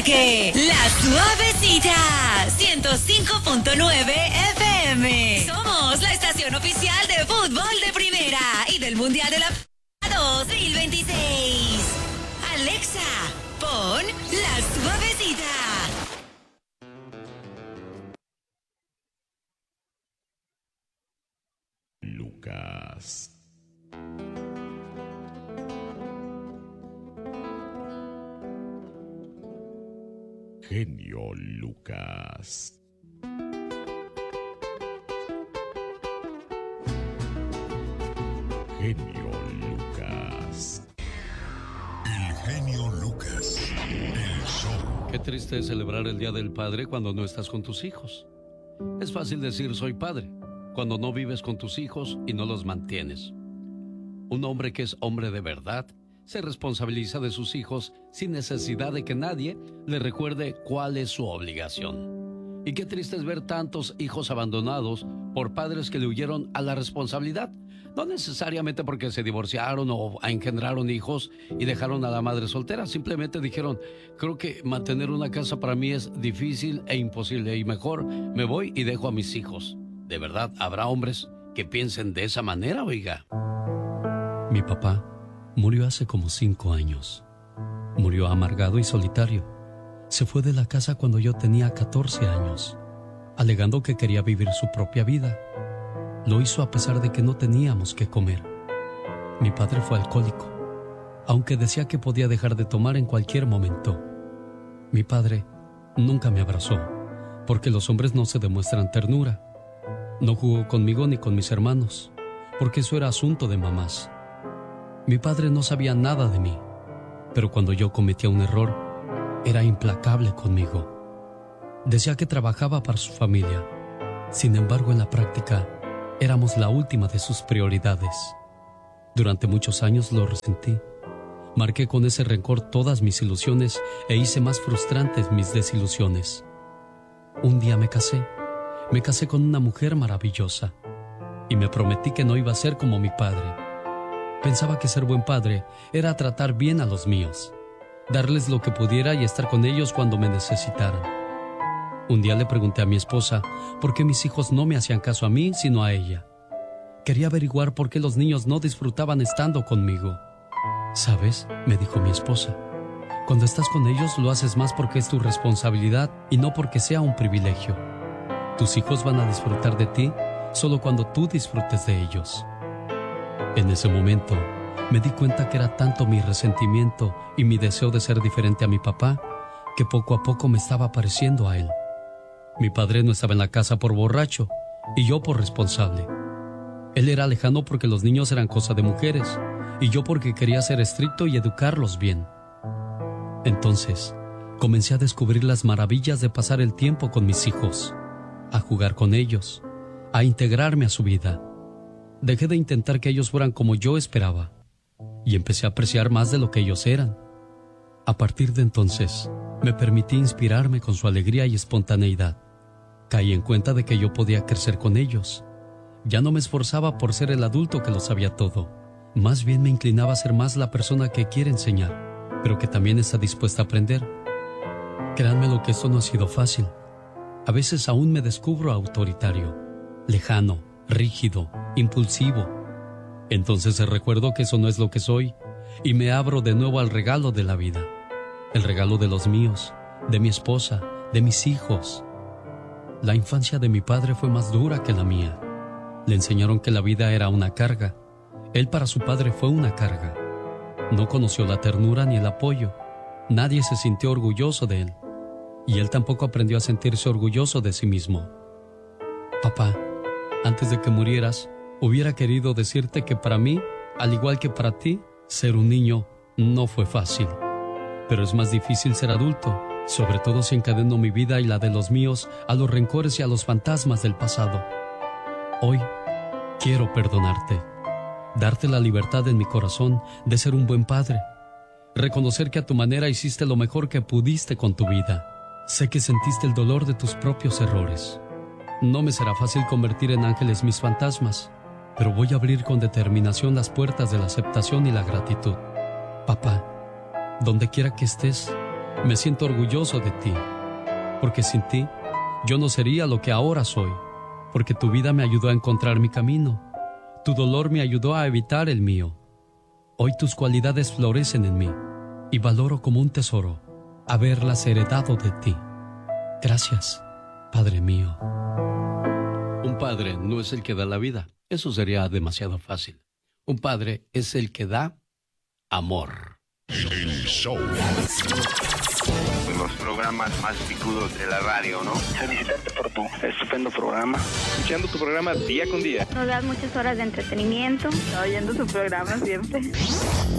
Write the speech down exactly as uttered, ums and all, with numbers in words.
arranque. La Suavecita, ciento cinco punto nueve F M. Somos la estación oficial de fútbol de primera y del Mundial de la dos mil veintiséis. Alexa, pon La Suavecita. Lucas. Genio Lucas. Genio Lucas. El genio Lucas. El show. Qué triste es celebrar el Día del Padre cuando no estás con tus hijos. Es fácil decir soy padre cuando no vives con tus hijos y no los mantienes. Un hombre que es hombre de verdad se responsabiliza de sus hijos sin necesidad de que nadie le recuerde cuál es su obligación. Y qué triste es ver tantos hijos abandonados por padres que le huyeron a la responsabilidad. No necesariamente porque se divorciaron o engendraron hijos y dejaron a la madre soltera. Simplemente dijeron, creo que mantener una casa para mí es difícil e imposible y mejor me voy y dejo a mis hijos. ¿De verdad habrá hombres que piensen de esa manera, oiga? Mi papá murió hace como cinco años. Murió amargado y solitario. Se fue de la casa cuando yo tenía catorce años, alegando que quería vivir su propia vida. Lo hizo a pesar de que no teníamos que comer. Mi padre fue alcohólico, aunque decía que podía dejar de tomar en cualquier momento. Mi padre nunca me abrazó, porque los hombres no se demuestran ternura. No jugó conmigo ni con mis hermanos, porque eso era asunto de mamás. Mi padre no sabía nada de mí, pero cuando yo cometía un error, era implacable conmigo. Decía que trabajaba para su familia. Sin embargo, en la práctica, éramos la última de sus prioridades. Durante muchos años lo resentí. Marqué con ese rencor todas mis ilusiones e hice más frustrantes mis desilusiones. Un día me casé. Me casé con una mujer maravillosa y me prometí que no iba a ser como mi padre. Pensaba que ser buen padre era tratar bien a los míos, darles lo que pudiera y estar con ellos cuando me necesitaran. Un día le pregunté a mi esposa por qué mis hijos no me hacían caso a mí, sino a ella. Quería averiguar por qué los niños no disfrutaban estando conmigo. ¿Sabes?, me dijo mi esposa, cuando estás con ellos lo haces más porque es tu responsabilidad y no porque sea un privilegio. Tus hijos van a disfrutar de ti solo cuando tú disfrutes de ellos. En ese momento, me di cuenta que era tanto mi resentimiento y mi deseo de ser diferente a mi papá, que poco a poco me estaba pareciendo a él. Mi padre no estaba en la casa por borracho, y yo por responsable. Él era lejano porque los niños eran cosa de mujeres, y yo porque quería ser estricto y educarlos bien. Entonces, comencé a descubrir las maravillas de pasar el tiempo con mis hijos, a jugar con ellos, a integrarme a su vida. Dejé de intentar que ellos fueran como yo esperaba y empecé a apreciar más de lo que ellos eran. A partir de entonces, me permití inspirarme con su alegría y espontaneidad. Caí en cuenta de que yo podía crecer con ellos. Ya no me esforzaba por ser el adulto que lo sabía todo. Más bien me inclinaba a ser más la persona que quiere enseñar, pero que también está dispuesta a aprender. Créanme lo que esto no ha sido fácil. A veces aún me descubro autoritario, lejano, rígido, impulsivo. Entonces recuerdo que eso no es lo que soy y me abro de nuevo al regalo de la vida. El regalo de los míos, de mi esposa, de mis hijos. La infancia de mi padre fue más dura que la mía. Le enseñaron que la vida era una carga. Él para su padre fue una carga. No conoció la ternura ni el apoyo. Nadie se sintió orgulloso de él. Y él tampoco aprendió a sentirse orgulloso de sí mismo. Papá, antes de que murieras, hubiera querido decirte que para mí, al igual que para ti, ser un niño no fue fácil. Pero es más difícil ser adulto, sobre todo si encadeno mi vida y la de los míos a los rencores y a los fantasmas del pasado. Hoy, quiero perdonarte, darte la libertad en mi corazón de ser un buen padre, reconocer que a tu manera hiciste lo mejor que pudiste con tu vida. Sé que sentiste el dolor de tus propios errores. No me será fácil convertir en ángeles mis fantasmas, pero voy a abrir con determinación las puertas de la aceptación y la gratitud. Papá, donde quiera que estés, Me siento orgulloso de ti, porque sin ti yo no sería lo que ahora soy, porque tu vida me ayudó a encontrar mi camino, tu dolor me ayudó a evitar el mío. Hoy tus cualidades florecen en mí y valoro como un tesoro haberlas heredado de ti. Gracias, Padre mío. Un padre no es el que da la vida, eso sería demasiado fácil. Un padre es el que da amor. El show. Los programas más picudos de la radio, ¿no? Felicitarte por tu estupendo programa. Escuchando tu programa día con día. Nos das muchas horas de entretenimiento. Oyendo tu programa siempre.